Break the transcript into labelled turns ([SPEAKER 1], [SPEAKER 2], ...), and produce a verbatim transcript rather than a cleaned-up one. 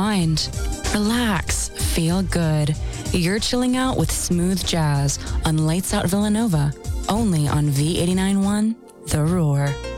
[SPEAKER 1] unwind, relax, feel good. You're chilling out with smooth jazz on Lights Out Villanova, only on V eighty-nine point one The Roar.